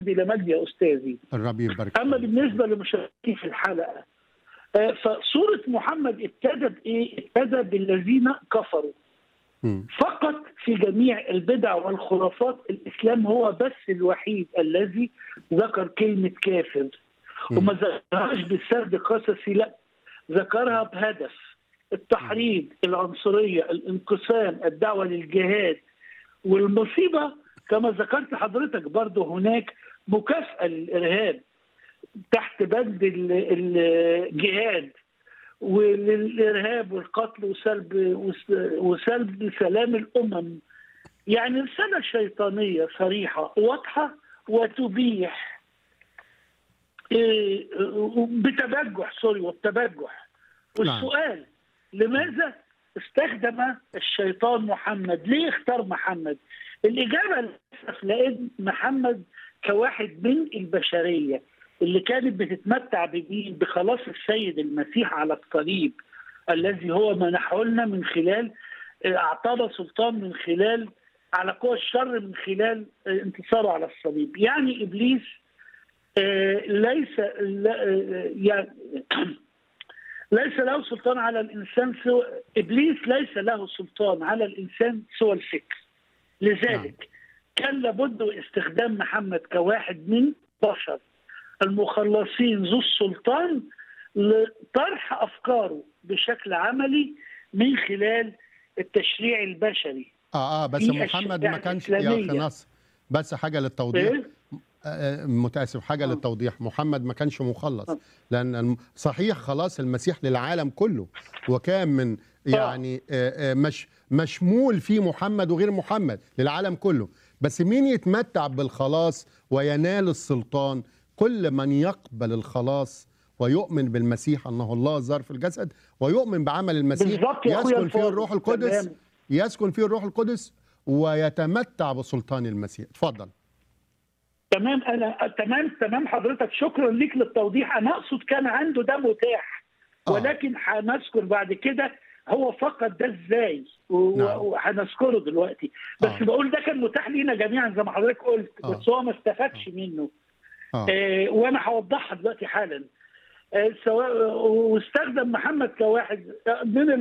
إلى مجد يا أستاذي. الرب يبارك أما فيك. بالنسبة لمشاركتي في الحلقة، فسورة محمد ابتدى بإيه؟ ابتدى بالذين كفروا مم. فقط. في جميع البدع والخرافات الإسلام هو بس الوحيد الذي ذكر كلمة كافر، وما ذكرهاش بسرد قصصي، لا، ذكرها بهدف التحريض، العنصرية، الانقسام، الدعوة للجهاد. والمصيبة كما ذكرت حضرتك برضو هناك مكافأة للإرهاب تحت بند الجهاد وللإرهاب والقتل وسلب سلام الأمم. يعني رسالة شيطانية صريحة واضحة وتبيح بتبجح والتبجح. والسؤال لماذا استخدم الشيطان محمد؟ ليه اختار محمد؟ الإجابة للأسف لأن محمد كواحد من البشرية اللي كانت بتتمتع بخلاص السيد المسيح على الصليب، الذي هو منحه لنا من خلال أعطانا سلطان من خلال على قوى الشر من خلال انتصاره على الصليب. يعني إبليس ليس له سلطان على الإنسان سوى إبليس ليس له سلطان على الإنسان سوى الفكر. لذلك كان لابد استخدام محمد كواحد من بشر المخلصين ذو السلطان لطرح أفكاره بشكل عملي من خلال التشريع البشري. بس محمد ما كانش يا أخي نصر، بس حاجة للتوضيح. متأسف، حاجة للتوضيح. محمد ما كانش مخلص، لأن صحيح خلاص المسيح للعالم كله، وكان من يعني مشمول فيه محمد وغير محمد للعالم كله. بس مين يتمتع بالخلاص وينال السلطان؟ كل من يقبل الخلاص ويؤمن بالمسيح أنه الله ظهر في الجسد ويؤمن بعمل المسيح، يسكن فيه الروح القدس، يسكن فيه الروح القدس ويتمتع بسلطان المسيح. اتفضل. تمام، انا تمام حضرتك، شكرا ليك للتوضيح. انا اقصد كان عنده ده متاح، ولكن هنذكر بعد كده هو فقد ده ازاي وهنذكره دلوقتي. بس بقول ده كان متاح لينا جميعا زي ما حضرتك قلت، بس هو ما استفادش منه. وانا هوضحها دلوقتي حالا. سواء واستخدم محمد كواحد من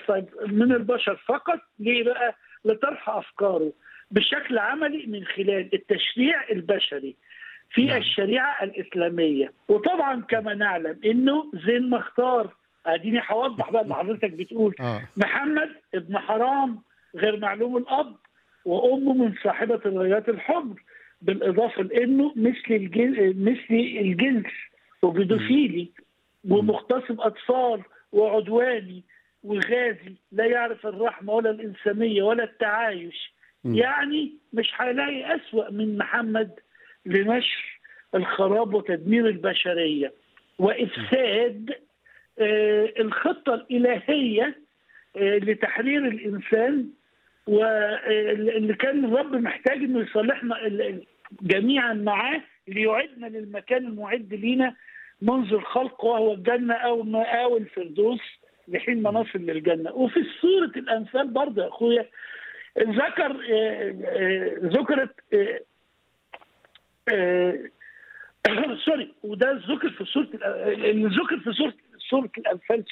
البشر فقط. ليه بقى؟ لطرح افكاره بشكل عملي من خلال التشريع البشري في الشريعة الإسلامية. وطبعا كما نعلم انه زين ما اختار. اديني هوضح بقى اللي حضرتك بتقول. محمد ابن حرام غير معلوم الاب، وامه من صاحبة الرايات الحمر، بالاضافة لانه مثل الجنس وبيدوفيلي ومغتصب اطفال وعدواني وغازي، لا يعرف الرحمة ولا الإنسانية ولا التعايش. يعني مش هيلاقي أسوأ من محمد لنشر الخراب وتدمير البشرية وإفساد الخطة الإلهية لتحرير الإنسان، واللي كان الرب محتاج إنه يصالحنا جميعا معاه ليعدنا للمكان المعد لينا منذ الخلق، وهو الجنة أو مآوي الفردوس لحين ما نصل للجنة. وفي سورة الأنفال برضه يا أخويا ذكرت سوري، وده ذكر في سورة الأنفال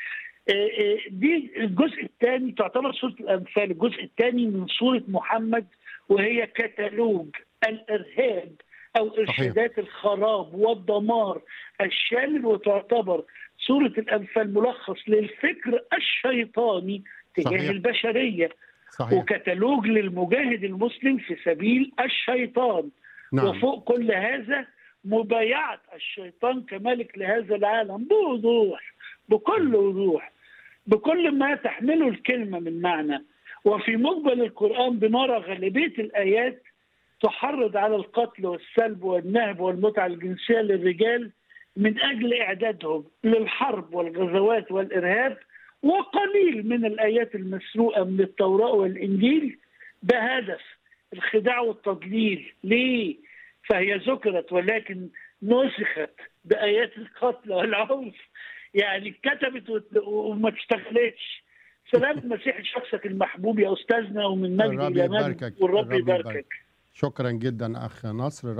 دي الجزء الثاني، تعتبر سورة الأنفال الجزء الثاني من سورة محمد، وهي كتالوج الإرهاب أو إرشادات الخراب والدمار الشامل. وتعتبر سورة الأنفال ملخص للفكر الشيطاني تجاه البشرية. وكتالوج للمجاهد المسلم في سبيل الشيطان. وفوق كل هذا مبايعة الشيطان كملك لهذا العالم بوضوح، بكل وضوح، بكل ما تحمله الكلمة من معنى. وفي مقبل القرآن بنرى غالبية الآيات تحرض على القتل والسلب والنهب والمتعة الجنسية للرجال من أجل إعدادهم للحرب والغزوات والإرهاب، وقليل من الآيات المسروقة من التوراة والإنجيل بهدف الخداع والتضليل. ليه؟ فهي ذكرت ولكن نسخت بآيات القتل والعنف، يعني كتبت وما تشتغلتش. سلام المسيح شخصك المحبوب يا أستاذنا، ومن مجد إلى مجد، والرب يباركك. شكرا جدا أخ نصر.